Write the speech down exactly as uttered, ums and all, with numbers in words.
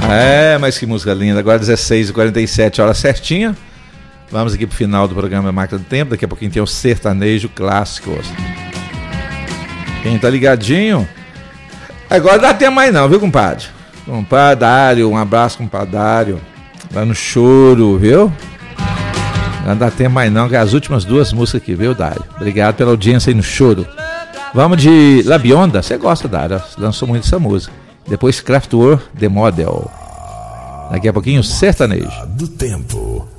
É, mas que música linda. Agora dezesseis e quarenta e sete, hora certinha. Vamos aqui pro final do programa Máquina do Tempo. Daqui a pouquinho tem o sertanejo clássicos. Quem tá ligadinho? Agora dá tempo mais não, viu, compadre? Compadre Dário, um abraço, compadre Dário. Lá no choro, viu? Não dá tempo mais não, que é as últimas duas músicas aqui, viu, Dário? Obrigado pela audiência aí no choro. Vamos de La Bionda, você gosta, Dário? Lançou muito essa música. Depois Kraftwerk, The Model. Daqui a pouquinho, sertanejo. Do tempo.